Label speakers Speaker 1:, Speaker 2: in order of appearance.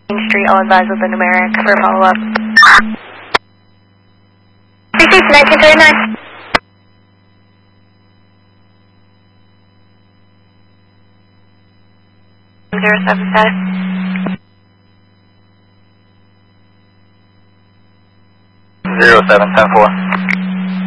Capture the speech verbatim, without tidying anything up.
Speaker 1: Main Street, I'll advise with the numeric for follow-up. Received nineteen thirty-nine. Zero seven status.
Speaker 2: Zero seven ten four.